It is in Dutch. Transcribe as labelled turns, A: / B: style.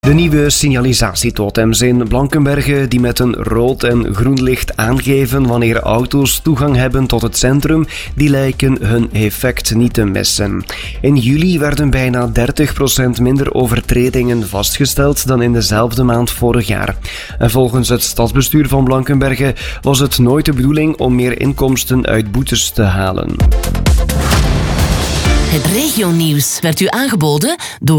A: De nieuwe signalisatietotems in Blankenberge die met een rood en groen licht aangeven wanneer auto's toegang hebben tot het centrum, die lijken hun effect niet te missen. In juli werden bijna 30% minder overtredingen vastgesteld dan in dezelfde maand vorig jaar. En volgens het stadsbestuur van Blankenberge was het nooit de bedoeling om meer inkomsten uit boetes te halen.
B: Het regionieuws werd u aangeboden door